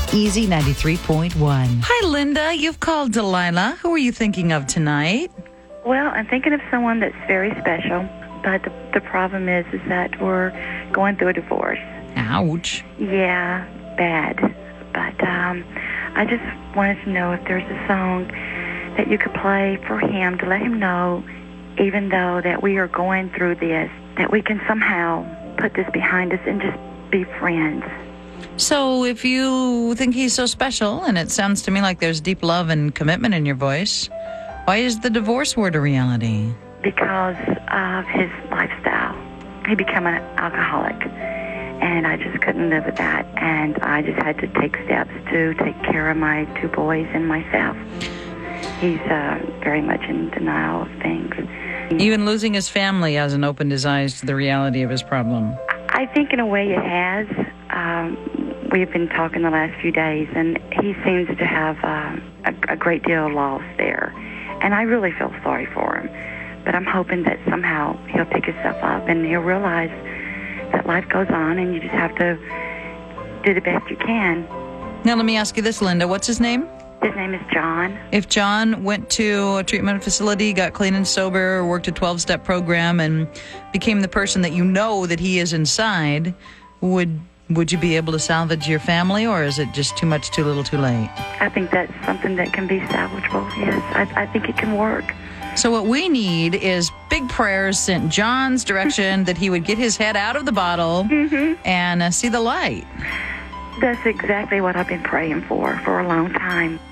Easy 93.1. Hi, Linda. You've called Delilah. Who are you thinking of tonight? Well, I'm thinking of someone that's very special, but the problem is that we're going through a divorce. Ouch. Yeah, bad. But I just wanted to know if there's a song that you could play for him to let him know, even though that we are going through this, that we can somehow put this behind us and just be friends. So if you think he's so special, and it sounds to me like there's deep love and commitment in your voice, why is the divorce word a reality? Because of his lifestyle. He became an alcoholic, and I just couldn't live with that, and I just had to take steps to take care of my two boys and myself. He's very much in denial of things. Even losing his family hasn't opened his eyes to the reality of his problem. I think in a way it has. We've been talking the last few days, and he seems to have a great deal of loss there. And I really feel sorry for him. But I'm hoping that somehow he'll pick himself up and he'll realize that life goes on and you just have to do the best you can. Now let me ask you this, Linda. What's his name? His name is John. If John went to a treatment facility, got clean and sober, worked a 12-step program, and became the person that you know that he is inside, would you be able to salvage your family, or is it just too much, too little, too late? I think that's something that can be salvageable, yes. I think it can work. So what we need is big prayers sent John's direction that he would get his head out of the bottle and see the light. That's exactly what I've been praying for a long time.